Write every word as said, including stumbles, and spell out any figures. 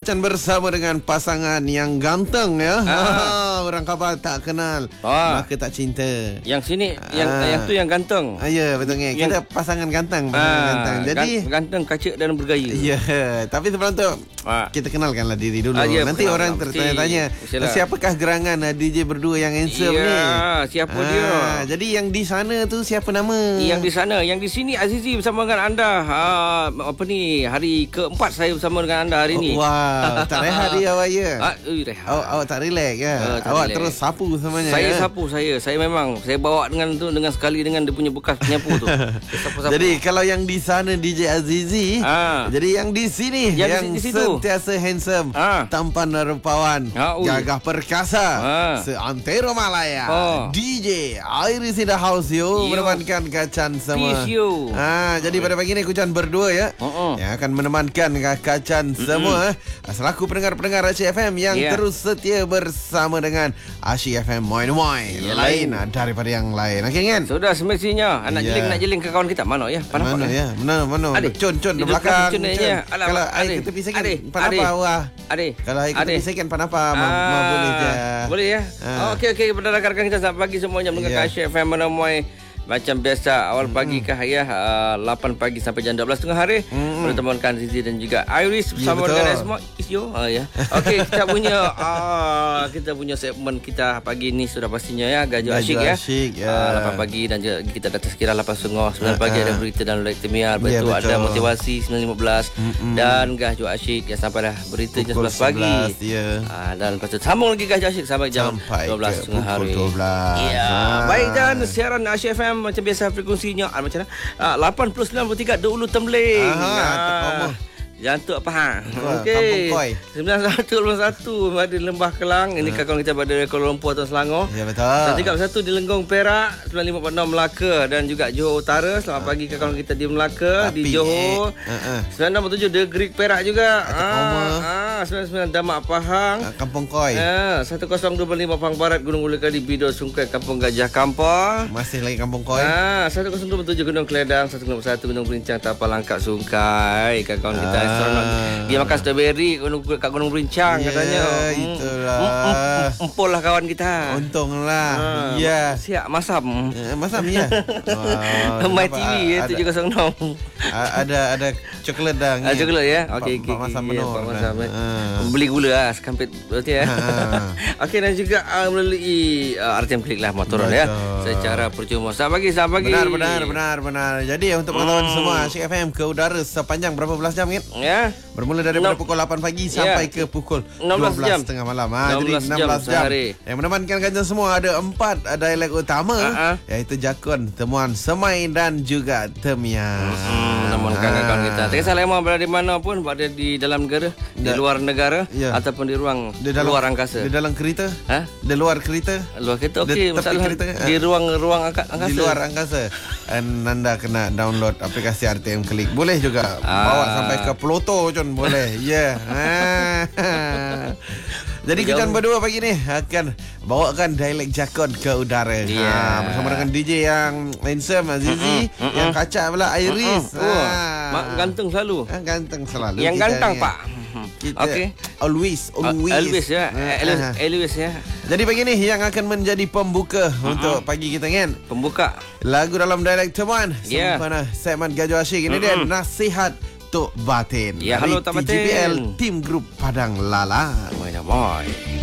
Kacan bersama dengan pasangan yang ganteng ya. Ah. Orang khabar tak kenal, ah. maka tak cinta. Yang sini ah. yang yang tu yang ganteng. Ah, ya betul ni. Kita pasangan ganteng, pasangan ah. ganteng. Jadi ganteng, kacak dan bergaya. Ya, tapi sebelum tu ah. kita kenalkanlah diri dulu. Ah, ya, nanti orang tertanya-tanya, siapakah gerangan D J berdua yang handsome ya, ni? Siapa ah. dia? Jadi yang di sana tu siapa nama? Yang di sana, yang di sini Azizi bersama dengan anda. Ah, apa ni? Hari keempat saya bersama dengan anda hari ni. Oh, wow, tak rehat dia awak ya? Ah, uh, rehat. Awak, awak tak relax ya? Uh, tak awak relax. Terus sapu semuanya. Saya ya? sapu saya. Saya memang saya bawa dengan tu dengan sekali dengan dia punya bekas penyapu tu. Sapu-sapu. Jadi kalau yang di sana D J Azizi, ah. jadi yang di sini yang, yang di sentiasa handsome, ah. tampan rupawan, ah, gagah perkasa, ah. seantero Malaya. Oh. D J Iris in the house yo, menemankan Kacan semua. Ah, jadi pada pagi ni Kacan berdua ya, uh-uh. yang akan menemankan Kacan mm-hmm. semua selaku pendengar-pendengar Asyik F M yang yeah. terus setia bersama dengan Asyik F M moin-moin yeah, lain lain daripada yang lain. Okey kan? Sudah semestinya nak yeah. jeling nak jeling ke kawan kita mana ya? Mana, mana ya? Mana mana? Cun-cun di belakang. Cun. Kalau air kita tepi sikit pan apa wah? Ade. Kalau air kita tepi sikit pan apa? Mau boleh je. Boleh ya? Okey okey kepada rakan-rakan kita selamat pagi semuanya mendengar Asyik F M moin-moin. Macam biasa awal pagi mm-hmm. kah ya uh, lapan pagi sampai jam dua belas tengah hari mm-hmm. bertemankan Zizi dan juga Iris bersama yeah, dengan Esma Isyo uh, ya. Okey kita punya uh, kita punya segmen kita pagi ni sudah pastinya ya Gajo Asyik ya. Asyik, ya. Uh, lapan pagi dan juga kita datang sekira lapan setengah sembilan pagi uh, ada berita dan Lek Temiar yeah, betul ada motivasi sembilan lima belas mm-hmm. dan Gajo Asyik yang sampai dah berita jam sebelas pagi. Ya. Uh, dan lepas tu sambung lagi Gajo Asyik sampai jam sampai dua belas tengah hari. dua belas. Ya. Uh. Baik dan siaran Asyik F M macam biasa frekuensinya ah, macam mana? Ah, lapan puluh sembilan puluh tiga Dulu Tembeling. Ah, Jantuk apa ha? Okey. sembilan satu satu ada Lembah Kelang. Ini kawan kita pada Kuala Lumpur atau Selangor. Ya betul. Dan tiga puluh satu di Lenggong Perak, sembilan lima empat enam Melaka dan juga Johor Utara. Selamat pagi kawan kita di Melaka, Tapi, di Johor. Eh, uh-uh. sembilan enam tujuh The Greek Perak juga. Ah, ah, sembilan sembilan Damak Pahang, Kampung Koi. Ya, seratus dua puluh lima Pahang Barat, Gunung Ulu Kali, Bido Sungkai, Kampung Gajah Kampar. Masih lagi Kampung Koi. Ah, seratus dua puluh tujuh Gunung Keledang, seratus enam puluh satu Gunung Berincang, Tapal Langkat Sungkai. Kawan kita Ah. dia makan strawberry kat Gunung Berincang yeah, katanya. Itulah. Empol lah kawan kita. Untunglah. Ya. Yeah. Siap masam. Uh, masam ya. Wow. My T V ya tujuh kosong enam. Ada ada coklat dah. Ada coklat ya. Okey okey. Masam menor. Beli gula lah sekampit berarti ya. Okey dan juga uh, melalui uh, R T M Klik lah motor ya. Secara percuma. Selamat pagi, selamat pagi. Benar benar benar benar. Jadi untuk pengetahuan hmm. semua Asyik F M ke udara sepanjang berapa belas jam kan? Ya. Bermula daripada no. pukul lapan pagi sampai yeah. ke pukul enam belas dua belas tengah malam. Ha, jadi enam belas jam. Yang menemankan Kacan semua ada empat dialek utama uh-huh. iaitu Jakun, Temuan, Semai dan juga Temiar. Hmm, menemankan ha. kawan kita. Tak kisah lama berada di mana pun, berada di dalam negara, da. di luar negara yeah. ataupun di ruang di dalam, luar angkasa. Di dalam kereta? Ha? Di luar kereta? Luar kereta okey, masalah kereta, di ruang ruang angkasa. Di luar angkasa. And anda kena download aplikasi R T M Klik. Boleh juga ah. bawa sampai ke Pluto John boleh. Ya. Yeah. Jadi Kacan berdua pagi ni akan bawakan dialek Jakun ke udara. Yeah. Ha, bersama dengan D J yang handsome Azizi, mm-mm, mm-mm. yang kacak pula Iris. Mm-mm. Oh, ha. Ganteng selalu. Ha, ganteng selalu. Yang ganteng ni. Pak. Okey. Always, always. Always ya. Always, always ya. Jadi pagi ni yang akan menjadi pembuka uh-huh. untuk pagi kita kan. Pembuka. Lagu dalam dialek Temuan. Yeah. Sempena segmen Gajo Asyik. Ini uh-huh. dia nasihat Tok Batin. Ya, halo Tok Batin. T G P L Tim Grup Padang Lala. Moin moin.